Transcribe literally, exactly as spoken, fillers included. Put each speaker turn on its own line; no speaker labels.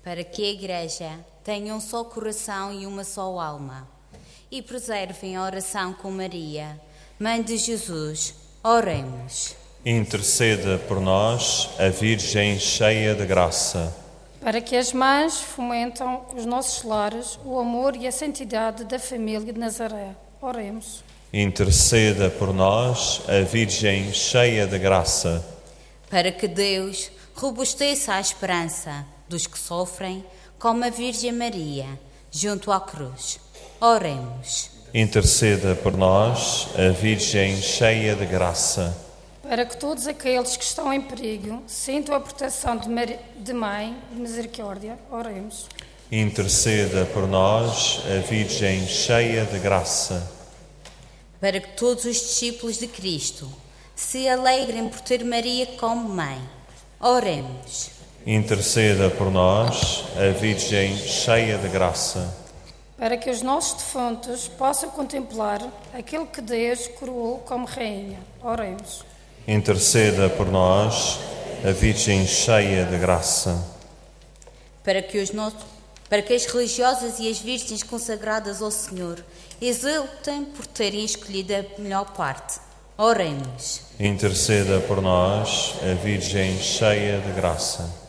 para que a Igreja tenha um só coração e uma só alma, e preservem a oração com Maria, Mãe de Jesus. Oremos.
Interceda por nós, a Virgem cheia de graça.
Para que as mães fomentam os nossos lares, o amor e a santidade da família de Nazaré. Oremos.
Interceda por nós, a Virgem cheia de graça.
Para que Deus robusteça a esperança dos que sofrem, como a Virgem Maria, junto à cruz. Oremos.
Interceda por nós, a Virgem cheia de graça.
Para que todos aqueles que estão em perigo sintam a proteção de, Mar... de Mãe de Misericórdia. Oremos.
Interceda por nós, a Virgem cheia de graça.
Para que todos os discípulos de Cristo se alegrem por ter Maria como mãe. Oremos.
Interceda por nós, a Virgem cheia de graça.
Para que os nossos defuntos possam contemplar aquele que Deus coroou como rainha. Oremos.
Interceda por nós, a Virgem cheia de graça.
Para que, os nossos, para que as religiosas e as virgens consagradas ao Senhor exultem por terem escolhido a melhor parte. Oremos.
Interceda por nós, a Virgem cheia de graça.